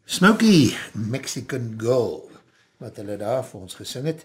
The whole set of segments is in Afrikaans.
Smokey, Mexican Girl, wat hulle daar vir ons gesing het.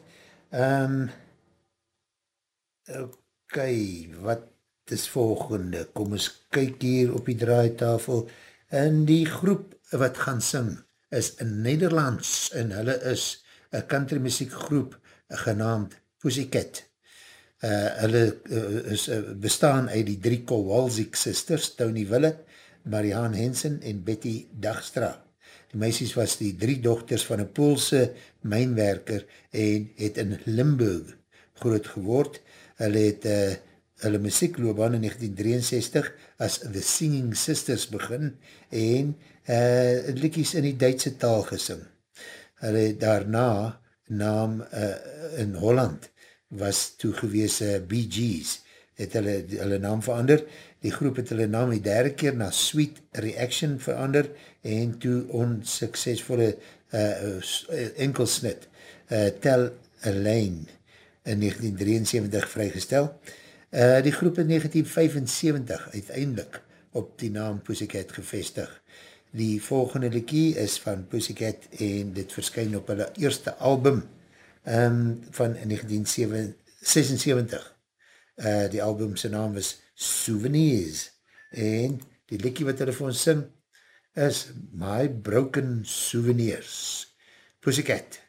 Ok, wat is volgende? Kom ons kyk hier op die draaitafel. En die groep wat gaan sing is in Nederlands en hulle is een country muziek groep genaamd Pussycat. Hulle bestaan uit die drie Kowalczyk sisters, Tony Willett, Marianne Henson en Betty Dagstra. Die meisies was die drie dochters van een Poolse mijnwerker en het in Limburg groot geword. Hulle het hulle muziekloopbaan in 1963 as The Singing Sisters begin en liedjies in die Duitse taal gesing. Hulle daarna naam in Holland was toegewees Bee Gees, het hulle naam verander. Die groep het hulle naam die derde keer na Sweet Reaction verander en toe onsuksesvolle enkelsnit Tell a Line in 1973 vrygestel. Die groep in 1975 uiteindelik op die naam Pussycat gevestig. Die volgende liedjie is van Pussycat en dit verskyn op hulle eerste album van 1976. Die album sy naam was Souvenirs en die liedjie wat hulle vir ons sing is My Broken Souvenirs. Pussycat.